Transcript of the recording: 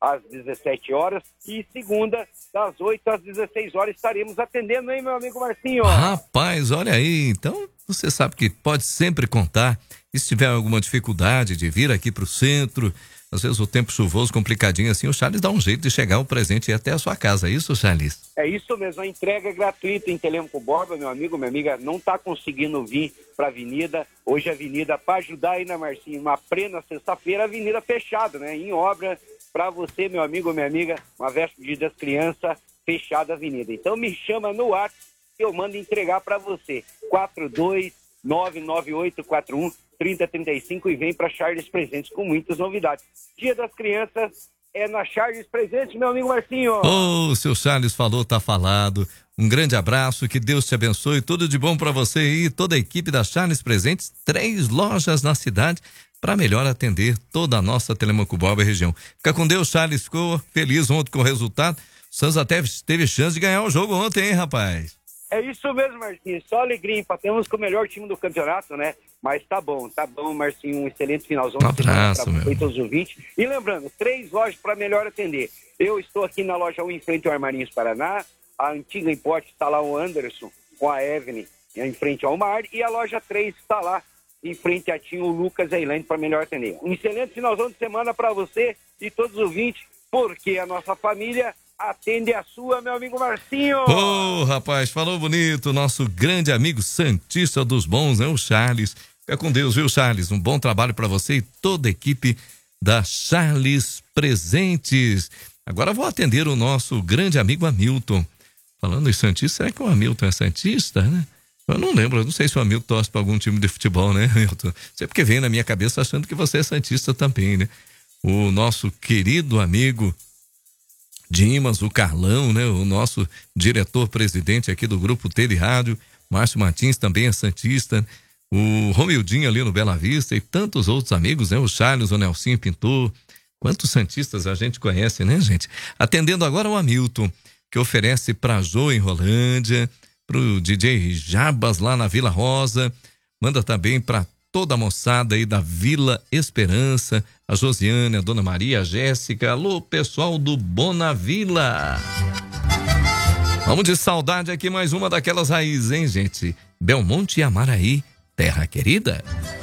às 17 horas e segunda, das 8 às 16 horas, estaremos atendendo, hein, meu amigo Marcinho? Rapaz, olha aí, então você sabe que pode sempre contar, e se tiver alguma dificuldade de vir aqui pro centro, às vezes o tempo chuvoso, complicadinho assim, o Charles dá um jeito de chegar o presente até a sua casa, é isso, Charles? É isso mesmo, a entrega é gratuita em Telêmaco Borba, meu amigo, minha amiga, não tá conseguindo vir pra avenida, hoje a avenida, para ajudar aí, né, Marcinho, uma plena sexta-feira, a avenida fechada, né, em obra, para você, meu amigo, minha amiga, uma véspera das crianças, fechada a avenida. Então me chama no WhatsApp que eu mando entregar para você, 42998413035 e vem para Charles Presentes com muitas novidades. Dia das Crianças é na Charles Presentes, meu amigo Marcinho. Ô, seu Charles falou, tá falado. Um grande abraço, que Deus te abençoe, tudo de bom para você e toda a equipe da Charles Presentes, 3 lojas na cidade para melhor atender toda a nossa Telêmaco Borba e região. Fica com Deus, Charles, ficou feliz ontem com o resultado. O Santos até teve chance de ganhar o jogo ontem, hein, rapaz? É isso mesmo, Marcinho, só alegria, empatamos com o melhor time do campeonato, né? Mas tá bom, Marcinho, um excelente finalzão. Um abraço, meu. Para todos os ouvintes. E lembrando, 3 lojas para melhor atender. Eu estou aqui na loja 1 em frente ao Armarinhos Paraná, a antiga Importe está lá o Anderson com a Evelyn em frente ao Mar, e a loja 3 está lá em frente a Tinho, o Lucas e a Elaine para melhor atender. Um excelente finalzão de semana para você e todos os ouvintes, porque a nossa família atende a sua, meu amigo Marcinho. Ô, rapaz, falou bonito, nosso grande amigo santista dos bons, né, o Charles. Fica com Deus, viu, Charles? Um bom trabalho para você e toda a equipe da Charles Presentes. Agora vou atender o nosso grande amigo Hamilton. Falando em santista, será que o Hamilton é santista, né? Eu não lembro, eu não sei se o Hamilton torce para algum time de futebol, né, Hamilton? Sempre que vem na minha cabeça achando que você é santista também, né? O nosso querido amigo Dimas, o Carlão, né? O nosso diretor-presidente aqui do Grupo Tele Rádio, Márcio Martins, também é santista. O Romildinho ali no Bela Vista e tantos outros amigos, né? O Charles, o Nelsinho Pintor. Quantos santistas a gente conhece, né, gente? Atendendo agora o Hamilton, que oferece pra Jô em Rolândia, pro DJ Jabas lá na Vila Rosa, manda também pra toda a moçada aí da Vila Esperança, a Josiane, a Dona Maria, a Jéssica, alô pessoal do Bonavila. Vamos de saudade aqui, mais uma daquelas raízes, hein, gente? Belmonte e Amaraí, terra querida.